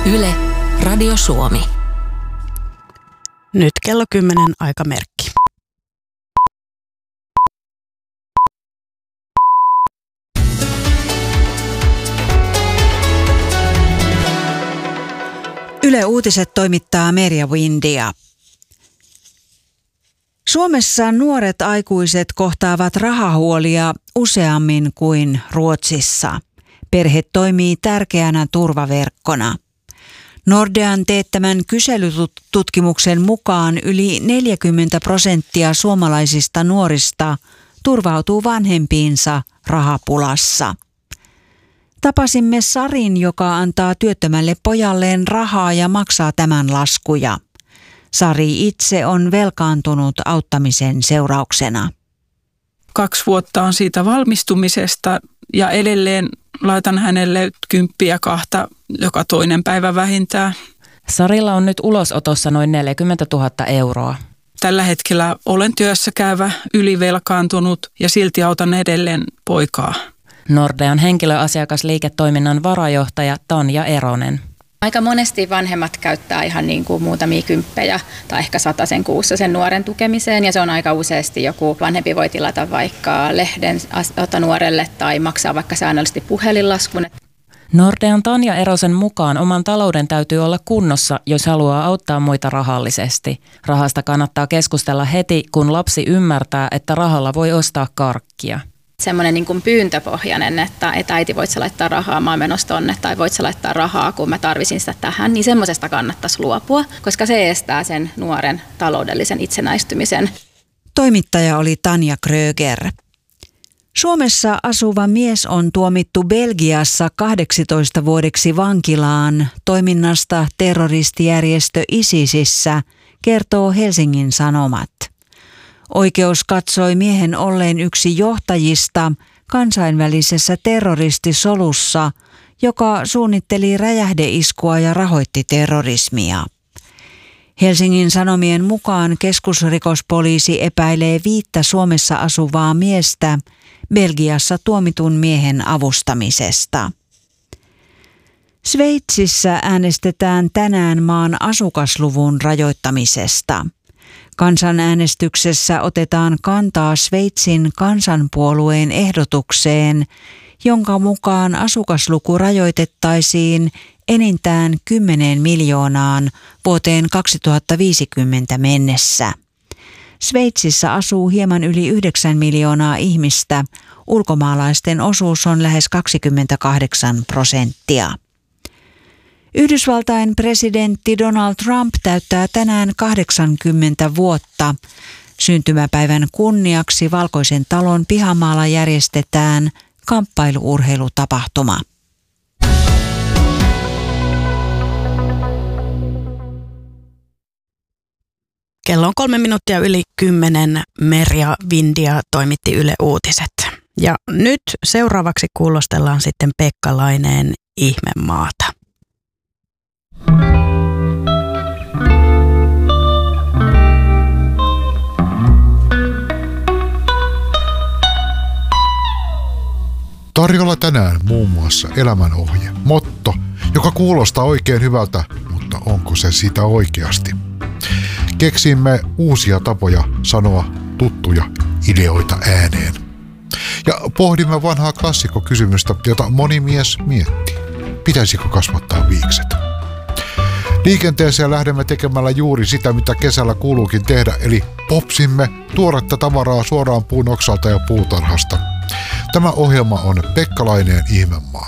Yle, Radio Suomi. Nyt kello 10 aikamerkki. Yle Uutiset toimittaa Merja Windia. Suomessa nuoret aikuiset kohtaavat rahahuolia useammin kuin Ruotsissa. Perhe toimii tärkeänä turvaverkkona. Nordean teettämän kyselytutkimuksen mukaan yli 40% suomalaisista nuorista turvautuu vanhempiinsa rahapulassa. Tapasimme Sarin, joka antaa työttömälle pojalleen rahaa ja maksaa tämän laskuja. Sari itse on velkaantunut auttamisen seurauksena. 2 vuotta on siitä valmistumisesta ja edelleen laitan hänelle 10 ja 2 joka toinen päivä vähintään. Sarilla on nyt ulosotossa noin 40 000 euroa. Tällä hetkellä olen työssä käyvä, ylivelkaantunut ja silti autan edelleen poikaa. Nordean henkilöasiakasliiketoiminnan varajohtaja Tanja Eronen. Aika monesti vanhemmat käyttää ihan niin kuin muutamia kymppejä tai ehkä 100 kuussa sen nuoren tukemiseen ja se on aika useasti joku vanhempi voi tilata vaikka lehden nuorelle tai maksaa vaikka säännöllisesti puhelinlaskun. Nordean Tanja Erosen mukaan oman talouden täytyy olla kunnossa, jos haluaa auttaa muita rahallisesti. Rahasta kannattaa keskustella heti, kun lapsi ymmärtää, että rahalla voi ostaa karkkia. Semmoinen niin kuin pyyntöpohjainen, että äiti voit sä laittaa rahaa, mä oon menossa tonne, tai voit sä laittaa rahaa, kun mä tarvisin sitä tähän, niin semmoisesta kannattaisi luopua, koska se estää sen nuoren taloudellisen itsenäistymisen. Toimittaja oli Tanja Kröger. Suomessa asuva mies on tuomittu Belgiassa 18 vuodeksi vankilaan toiminnasta terroristijärjestö ISISissä, kertoo Helsingin Sanomat. Oikeus katsoi miehen olleen yksi johtajista kansainvälisessä terroristisolussa, joka suunnitteli räjähdeiskua ja rahoitti terrorismia. Helsingin Sanomien mukaan keskusrikospoliisi epäilee 5 Suomessa asuvaa miestä Belgiassa tuomitun miehen avustamisesta. Sveitsissä äänestetään tänään maan asukasluvun rajoittamisesta. Kansanäänestyksessä otetaan kantaa Sveitsin kansanpuolueen ehdotukseen, jonka mukaan asukasluku rajoitettaisiin enintään 10 miljoonaan vuoteen 2050 mennessä. Sveitsissä asuu hieman yli 9 miljoonaa ihmistä. Ulkomaalaisten osuus on lähes 28%. Yhdysvaltain presidentti Donald Trump täyttää tänään 80 vuotta. Syntymäpäivän kunniaksi Valkoisen talon pihamaalla järjestetään kamppailu-urheilutapahtuma. Kello on 3 minuuttia yli 10. Merja Windia toimitti Yle Uutiset. Ja nyt seuraavaksi kuulostellaan sitten Pekka Laineen Ihmemaata. Tarjolla tänään muun muassa elämänohje, motto, joka kuulostaa oikein hyvältä, mutta onko se sitä oikeasti? Keksimme uusia tapoja sanoa tuttuja ideoita ääneen. Ja pohdimme vanhaa klassikkokysymystä, jota moni mies miettii. Pitäisikö kasvattaa viikset? Liikenteeseen lähdemme tekemällä juuri sitä, mitä kesällä kuuluukin tehdä, eli popsimme tuoretta tavaraa suoraan puun oksalta ja puutarhasta. Tämä ohjelma on Pekka Laineen Ihmemaa.